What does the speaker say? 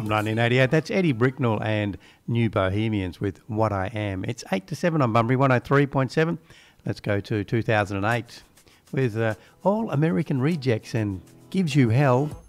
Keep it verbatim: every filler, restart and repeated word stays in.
from nineteen eighty-eight. That's Eddie Bricknell and New Bohemians with What I Am. It's eight to seven on Bunbury, one oh three point seven. Let's go to two thousand eight with uh, All American Rejects and Gives You Hell.